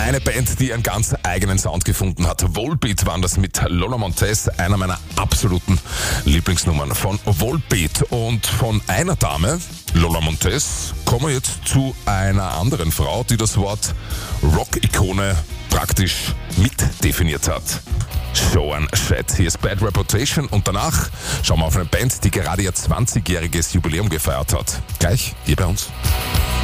eine Band, die einen ganz eigenen Sound gefunden hat. Volbeat waren das mit Lola Montez, einer meiner absoluten Lieblingsnummern von Volbeat. Und von einer Dame, Lola Montez, kommen wir jetzt zu einer anderen Frau, die das Wort Rock-Ikone praktisch mitdefiniert hat. Joan Jett. Hier ist Bad Reputation und danach schauen wir auf eine Band, die gerade ihr 20-jähriges Jubiläum gefeiert hat. Gleich hier bei uns.